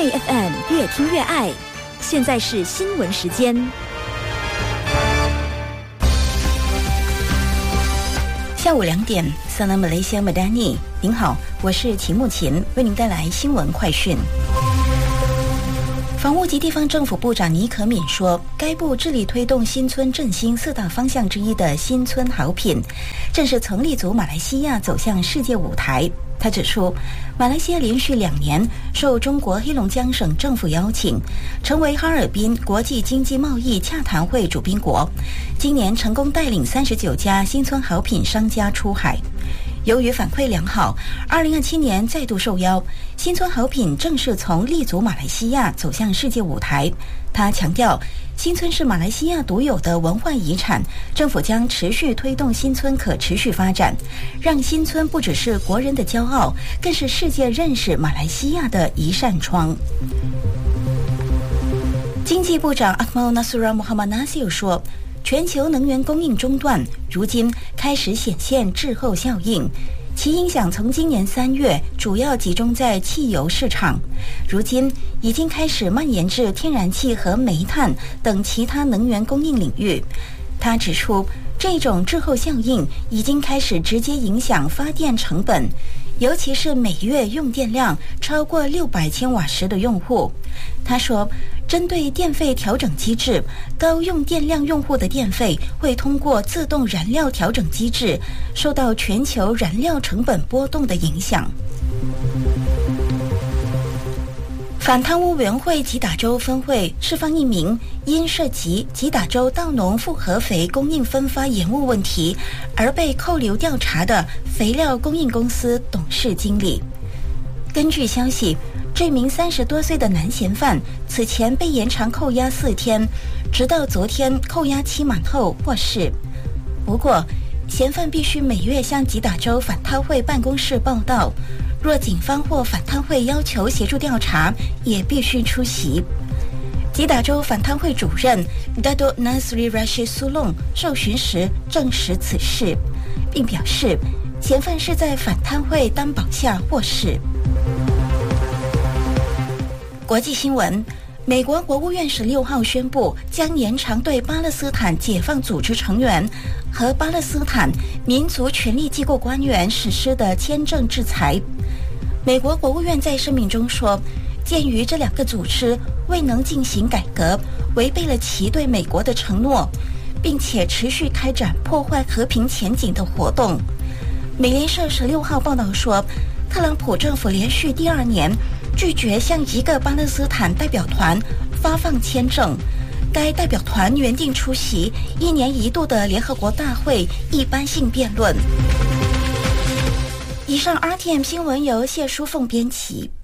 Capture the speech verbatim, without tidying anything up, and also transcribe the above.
爱 F M 越听越爱，现在是新闻时间。 下午两点 Salam Malaysia Madani， 您好，我是齐木琴，为您带来新闻快讯。房屋及地方政府部长倪可敏说，该部致力推动新村振兴四大方向之一的新村好品，正是曾立足马来西亚走向世界舞台。他指出，马来西亚连续两年受中国黑龙江省政府邀请，成为哈尔滨国际经济贸易洽谈会主宾国，今年成功带领三十九家新村好品商家出海。由于反馈良好，二零二七年再度受邀，新村好品正式从立足马来西亚走向世界舞台。他强调，新村是马来西亚独有的文化遗产，政府将持续推动新村可持续发展，让新村不只是国人的骄傲，更是世界认识马来西亚的一扇窗。经济部长 Akmal Nasrullah Mohamad Nasir 说，全球能源供应中断，如今开始显现滞后效应，其影响从今年三月主要集中在汽油市场，如今已经开始蔓延至天然气和煤炭等其他能源供应领域。他指出，这种滞后效应已经开始直接影响发电成本，尤其是每月用电量超过六百千瓦时的用户。他说，针对电费调整机制，高用电量用户的电费会通过自动燃料调整机制，受到全球燃料成本波动的影响。反贪污委员会吉打州分会释放一名因涉及吉打州稻农复合肥供应分发延误问题而被扣留调查的肥料供应公司董事经理。根据消息，这名三十多岁的男嫌犯此前被延长扣押四天，直到昨天扣押期满后获释。不过，嫌犯必须每月向吉打州反贪会办公室报到，若警方或反贪会要求协助调查，也必须出席。吉打州反贪会主任 Dato' Nasri Rashid Sulong 受询时证实此事，并表示嫌犯是在反贪会担保下获释。国际新闻，美国国务院十六号宣布，将延长对巴勒斯坦解放组织成员和巴勒斯坦民族权力机构官员实施的签证制裁。美国国务院在声明中说，鉴于这两个组织未能进行改革，违背了其对美国的承诺，并且持续开展破坏和平前景的活动。美联社十六号报道说，特朗普政府连续第二年拒绝向一个巴勒斯坦代表团发放签证，该代表团原定出席一年一度的联合国大会一般性辩论。以上 R T M 新闻由谢淑凤编辑。